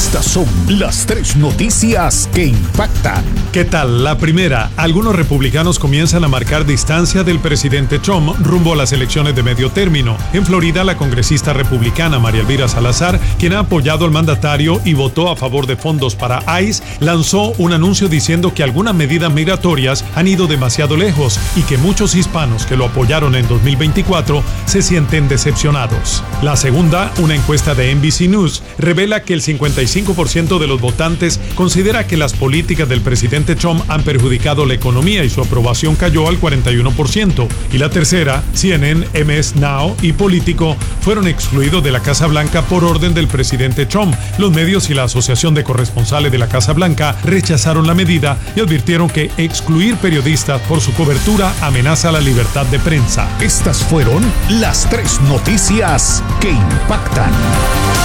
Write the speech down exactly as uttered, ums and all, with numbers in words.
Estas son las tres noticias que impactan. ¿Qué tal? La primera, algunos republicanos comienzan a marcar distancia del presidente Trump rumbo a las elecciones de medio término. En Florida, la congresista republicana María Elvira Salazar, quien ha apoyado al mandatario y votó a favor de fondos para ICE, lanzó un anuncio diciendo que algunas medidas migratorias han ido demasiado lejos y que muchos hispanos que lo apoyaron en dos mil veinticuatro se sienten decepcionados. La segunda, una encuesta de N B C News, revela que el cincuenta y cinco por ciento de los votantes considera que las políticas del presidente Trump han perjudicado la economía y su aprobación cayó al cuarenta y uno por ciento. Y la tercera, C N N, M S Now y Político fueron excluidos de la Casa Blanca por orden del presidente Trump. Los medios y la Asociación de Corresponsales de la Casa Blanca rechazaron la medida y advirtieron que excluir periodistas por su cobertura amenaza la libertad de prensa. Estas fueron las tres noticias que impactan.